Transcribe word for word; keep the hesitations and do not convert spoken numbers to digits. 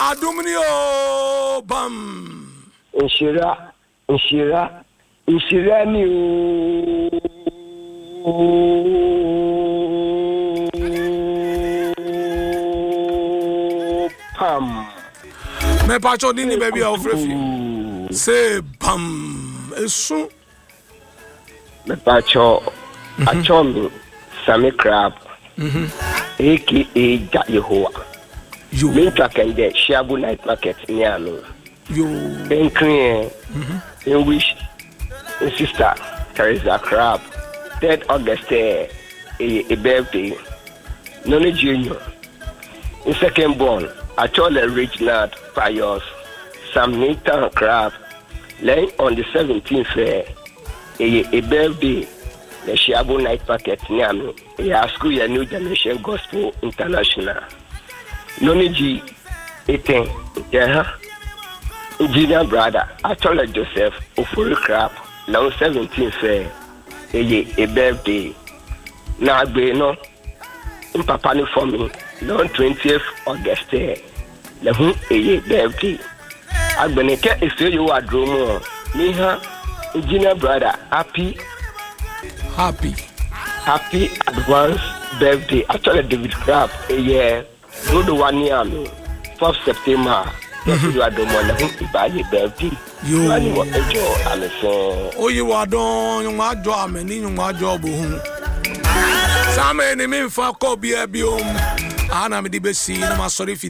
Adumnio bam. Inshira, inshira, inshira ni o pam. Me pacho nini baby of refi. Say bam. Esu. Me pacho achomi Sammy Crab. A K A Jayehoa. You main track and the Shabu Night Market near me. you In Korean, in which in sister Teresa Crab, third August a, a birthday, Noni Junior. In second born, I told a rich lad Pius, Sam Nathan Crab, laying on the seventeenth fair, a, a birthday, the Shabu Night Market near me. A school a new generation gospel international. Noni G, eighteen, yeah. Junior brother, I told Joseph, Ofuri Crab, long seventeen fair, a, a birthday. Now I be no, in Papa for me, long twentieth August, the whom a birthday. I been a cat if you are drummer, me her, Junior brother, happy, happy. happy advance birthday. I told David Crab, a year, good one year, fourth September. You are the one who buy your birthday. You are the oh, you are done. My job, and in my job. Some enemy for Kobe Biom. Anna, me the best. I'm sorry.